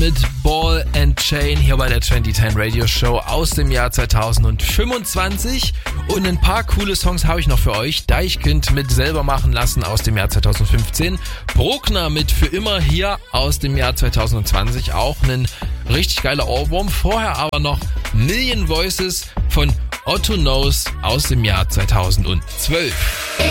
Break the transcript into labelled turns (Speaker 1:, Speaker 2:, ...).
Speaker 1: mit Ball and Chain hier bei der 2010 Radio Show aus dem Jahr 2025. Und ein paar coole Songs habe ich noch für euch. Deichkind mit Selber machen lassen aus dem Jahr 2015. Bruckner mit Für immer hier aus dem Jahr 2020. Auch ein richtig geiler Ohrwurm. Vorher aber noch Million Voices von Otto Knows aus dem Jahr 2012.